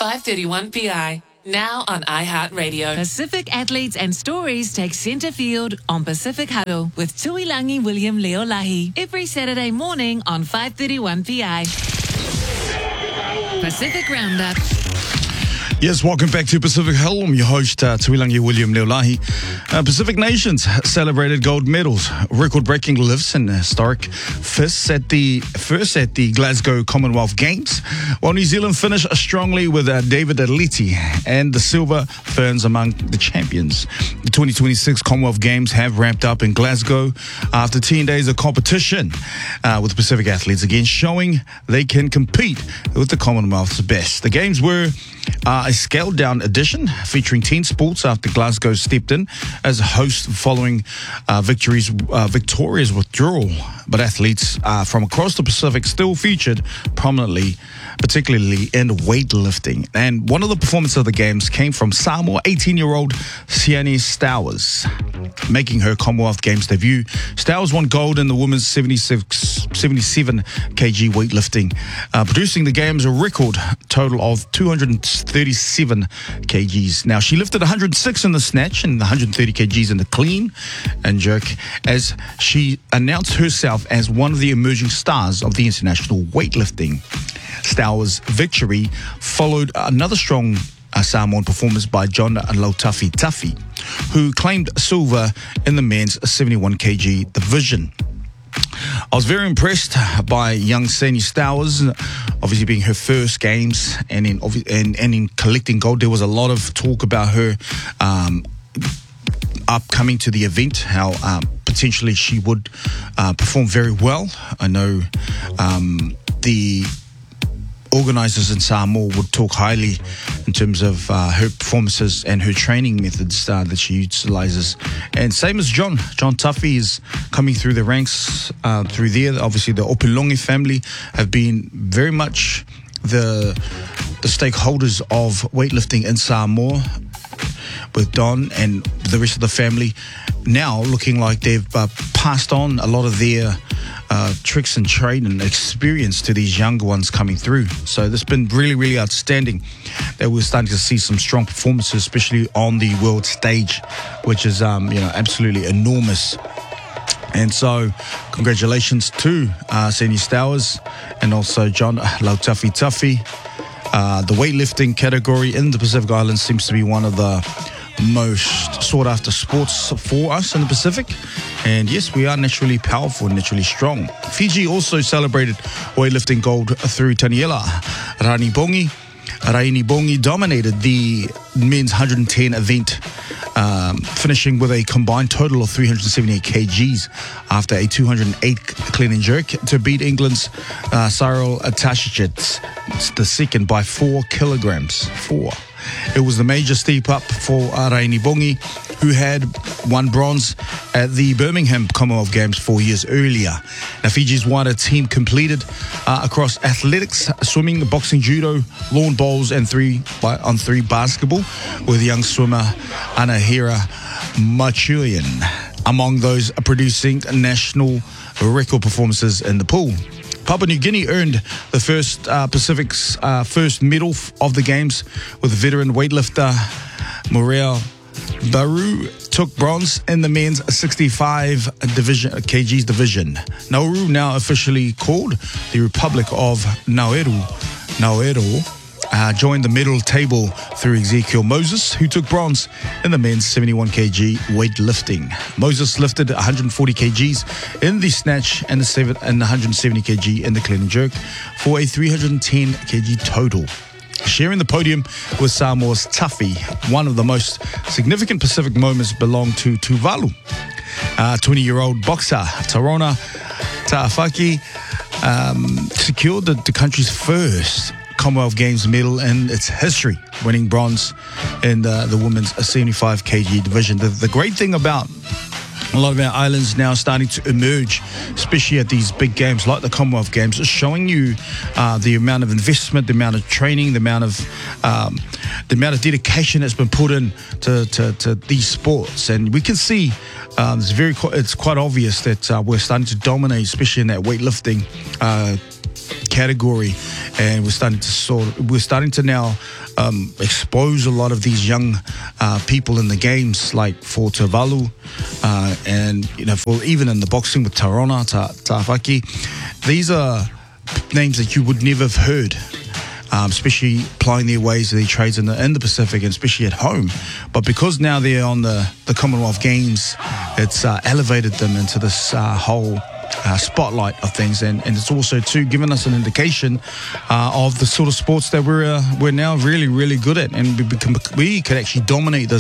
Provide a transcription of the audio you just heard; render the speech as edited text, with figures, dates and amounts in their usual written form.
531 PI. Now on iHeartRadio. Pacific athletes and stories take center field on Pacific Huddle with Tuilangi William Leolahi every Saturday morning on 531 PI. Pacific Roundup. Yes, welcome back to Pacific Huddle. I'm your host, Tuilangi William Leolahi. Pacific nations celebrated gold medals, record-breaking lifts and historic firsts at the Glasgow Commonwealth Games, while New Zealand finished strongly with David Aliti and the Silver Ferns among the champions. The 2026 Commonwealth Games have ramped up in Glasgow after 10 days of competition with Pacific athletes again showing they can compete with the Commonwealth's best. The Games were a scaled-down edition featuring 10 sports after Glasgow stepped in as a host following Victoria's withdrawal. But athletes from across the Pacific still featured prominently, particularly in weightlifting. And one of the performances of the Games came from Samoa 18-year-old Siani Stowers, making her Commonwealth Games debut. Stowers won gold in the women's 77 kg weightlifting, producing the Games a record total of 237 kgs. Now, she lifted 106 in the snatch and 130 kgs in the clean and jerk as she announced herself as one of the emerging stars of the international weightlifting. Stowers' victory followed another strong Samoan performance by John Lautafi Tafi, who claimed silver in the men's 71 kg division. I was very impressed by young Siani Stowers, obviously being her first Games, and in collecting gold. There was a lot of talk about her upcoming to the event, how potentially she would perform very well. I know the organisers in Samoa would talk highly in terms of her performances and her training methods that she utilises. And same as John Tuffy is coming through the ranks through there. Obviously, the Opilongi family have been very much the stakeholders of weightlifting in Samoa, with Don and the rest of the family now looking like they've passed on a lot of their tricks and trade and experience to these younger ones coming through. So this has been really, really outstanding that we're starting to see some strong performances, especially on the world stage, which is absolutely enormous. And so congratulations to Siani Stowers and also John Lautafi Tafi. The weightlifting category in the Pacific Islands seems to be one of the most sought after sports for us in the Pacific. And yes, we are naturally powerful and naturally strong. Fiji also celebrated weightlifting gold through Taniela Rainibongi. Rainibongi dominated the men's 110 event, finishing with a combined total of 378 kgs after a 208 clean and jerk to beat England's Cyril Tashichet, the second, by 4 kilograms. It was the major step up for Rainibongi, who had won bronze at the Birmingham Commonwealth Games 4 years earlier. Now, Fiji's wider team completed across athletics, swimming, boxing, judo, lawn bowls, and 3-on-3 basketball, with young swimmer Anahira Machuyan among those producing national record performances in the pool. Papua New Guinea earned the first Pacific's first medal of the Games, with veteran weightlifter Muriel Baru took bronze in the men's 65 kgs division. Nauru, now officially called the Republic of Nauru, joined the medal table through Ezekiel Moses, who took bronze in the men's 71 kg weightlifting. Moses lifted 140 kgs in the snatch and the 170 kg in the clean and jerk for a 310 kg total. Sharing the podium with Samoa's Tuffy, one of the most significant Pacific moments belonged to Tuvalu. 20-year-old boxer Tarona Ta'afaki secured the country's first Commonwealth Games medal in its history, winning bronze in the women's 75 kg division. The great thing about a lot of our islands now starting to emerge, especially at these big games like the Commonwealth Games, is showing you the amount of investment, the amount of training, the amount of dedication that's been put in to these sports. And we can see it's quite obvious that we're starting to dominate, especially in that weightlifting category, and we're starting to now expose a lot of these young people in the games, like for Tuvalu, and for even in the boxing with Tarona, Tawhaki. These are names that you would never have heard, especially applying their ways to their trades in the Pacific, and especially at home. But because now they're on the Commonwealth Games, it's elevated them into this whole spotlight of things, and it's also too given us an indication of the sort of sports that we're now really, really good at, and we could actually dominate this